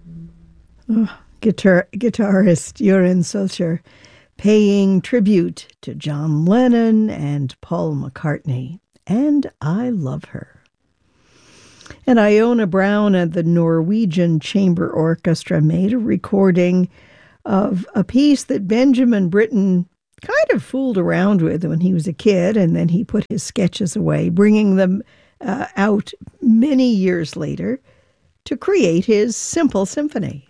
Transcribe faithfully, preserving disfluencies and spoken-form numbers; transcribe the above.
Oh, guitar guitarist Joran Socher paying tribute to John Lennon and Paul McCartney. And I love her. And Iona Brown and the Norwegian Chamber Orchestra made a recording of a piece that Benjamin Britten kind of fooled around with when he was a kid, and then he put his sketches away, bringing them uh, out many years later to create his Simple Symphony.